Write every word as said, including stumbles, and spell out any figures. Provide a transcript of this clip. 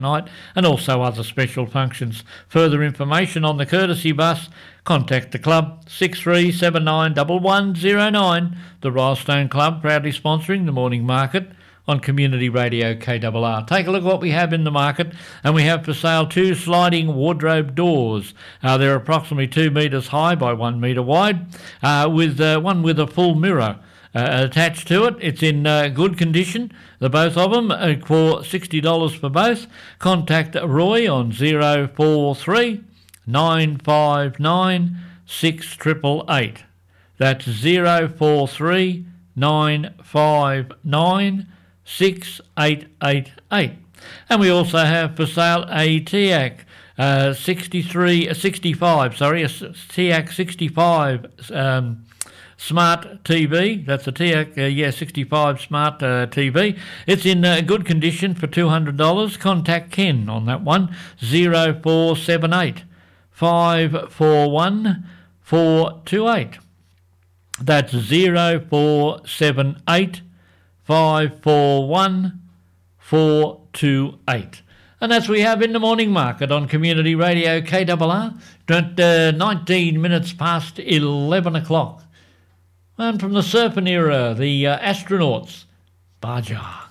night, and also other special functions. Further information on the courtesy bus, contact the club six three seven nine one one zero nine. The Rylestone Club proudly sponsoring the morning market on Community Radio K R R. Take a look at what we have in the market, and we have for sale two sliding wardrobe doors. Uh, they're approximately two metres high by one metre wide, uh, with uh, one with a full mirror Uh, attached to it. It's in uh, good condition, the both of them, uh, for sixty dollars for both. Contact Roy on zero four three nine five nine six eight eight eight. That's zero four three nine five nine six eight eight eight. And we also have for sale a TEAC uh, sixty-three, sixty-five, sorry, a TEAC sixty-five um, Smart T V. That's a TEAC, uh, yeah, sixty-five Smart uh, T V. It's in uh, good condition for two hundred dollars. Contact Ken on that one, zero four seven eight five four one four two eight. That's zero four seven eight five four one four two eight. And that's what we have in the morning market on Community Radio K R R. At uh, nineteen minutes past eleven o'clock. And from the Surfing era, the uh, Astronauts, Baja.